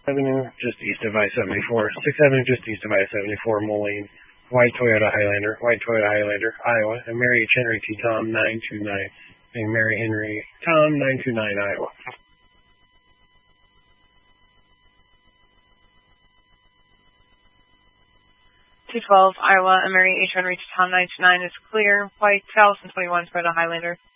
Avenue, just east of I-74. 6th Avenue, just east of I-74, Moline. White Toyota Highlander, Iowa. And Mary H. Henry T. Tom, 929. And Mary Henry Tom, 929, Iowa. 212, Iowa. And Mary H. Henry T. Tom, 929 is clear. White 2021 Toyota Highlander.